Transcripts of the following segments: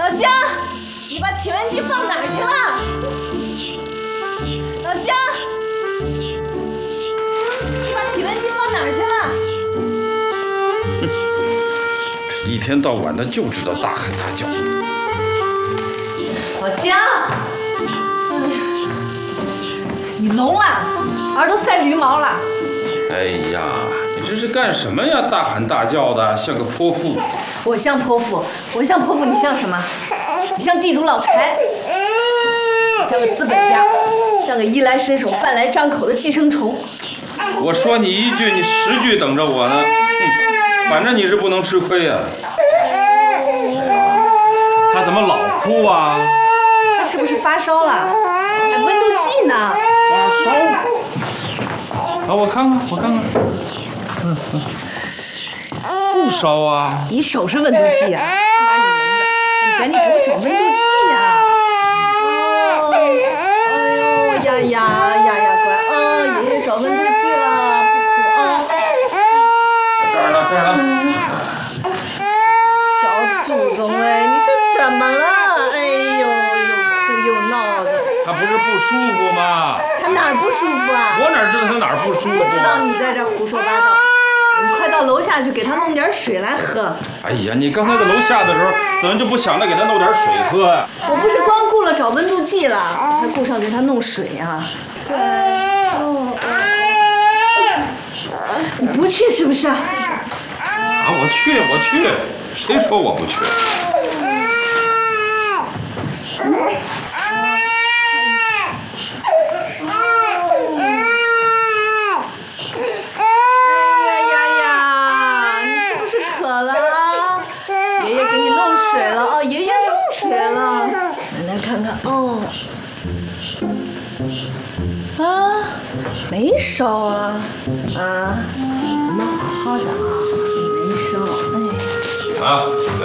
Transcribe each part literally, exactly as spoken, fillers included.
老姜，你把体温计放哪儿去了？老姜，你把体温计放哪儿去了？ 哼，这一天到晚的就知道大喊大叫。 老姜，哎呀，你聋了？耳朵塞驴毛了？ 哎呀，你这是干什么呀？大喊大叫的，像个泼妇。 我像泼妇，我像泼妇，你像什么？你像地主老财，像个资本家，像个衣来伸手、饭来张口的寄生虫。 我说你一句，你十句等着我呢。哼，反正你是不能吃亏呀。他怎么老哭啊？ 他是不是发烧了？还温度计呢？ 发烧？啊，我看看，我看看。嗯嗯。不烧啊！ 你手是温度计啊！把你蒙的，你赶紧给我找温度计呀！哦，哎呦呀呀呀呀，乖，哦，爷爷找温度计了，不哭啊！ 这儿呢，这儿呢。 小祖宗哎，你是怎么了？哎呦，又哭又闹的。 他不是不舒服吗？ 他哪儿不舒服啊？ 我哪知道他哪儿不舒服？ 我知道你在这胡说八道。你快到楼下去给他弄点水来喝。 哎呀，你刚才在楼下的时候，怎么就不想着给他弄点水喝呀？ 我不是光顾了找温度计了，还顾上给他弄水呀。你不去是不是？啊， 我去，我去，谁说我不去？ 哦，啊，没烧啊，啊，我们好好的啊，没烧，哎， 啊，来，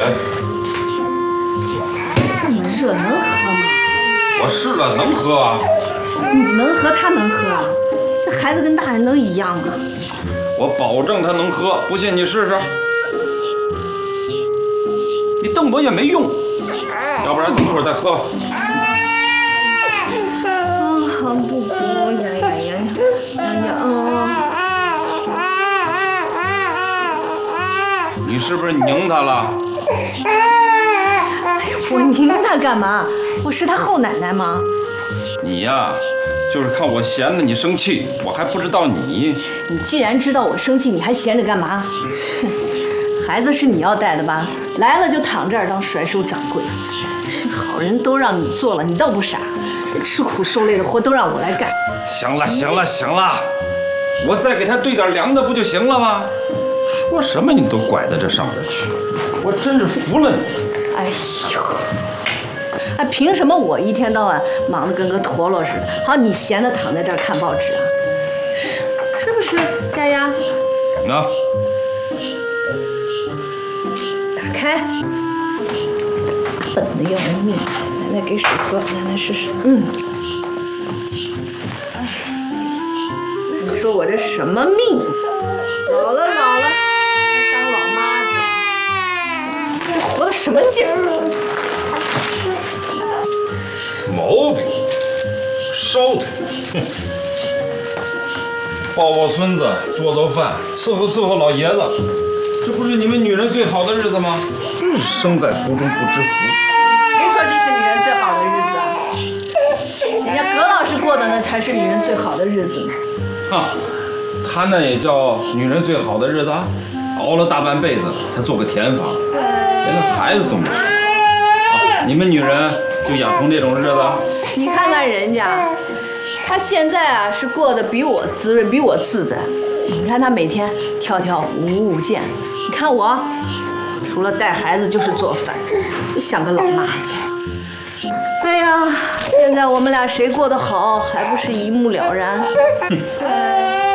这么热能喝吗？ 我试了，能喝啊。 你能喝，他能喝啊？这孩子跟大人能一样吗？ 我保证他能喝，不信你试试。你瞪我也没用，要不然等会儿再喝吧。 不哭呀呀呀呀呀呀！ 你是不是拧他了？ 我拧他干嘛？我是他后奶奶吗？ 你呀，就是看我闲的你生气，我还不知道你。 你既然知道我生气，你还闲着干嘛？孩子是你要带的吧？来了就躺这儿当甩手掌柜。好人都让你做了，你倒不傻。吃苦受累的活都让我来干。 行了行了行了，我再给他兑点凉的不就行了吗？说什么你都拐到这上边去，我真是服了你。 哎呦，哎，凭什么我一天到晚忙得跟个陀螺似的，好你闲的躺在这儿看报纸啊？是不是，丫丫？ 那打开，笨的要命。奶奶给水喝，奶奶试试。嗯，你说我这什么命？老了老了，还当老妈子，这活的什么劲儿？ 毛病，烧的，哼！抱抱孙子，做做饭，伺候伺候老爷子，这不是你们女人最好的日子吗？真是生在福中不知福。 谁说这是女人最好的日子啊？人家葛老师过的那才是女人最好的日子呢。 哈，他那也叫女人最好的日子啊！熬了大半辈子才做个田房，连个孩子都没生。啊，你们女人就养成这种日子？ 你看看人家，他现在啊是过得比我滋润，比我自在。你看他每天跳跳舞舞剑，你看我，除了带孩子就是做饭，就像个老妈子。哎呀，现在我们俩谁过得好，还不是一目了然。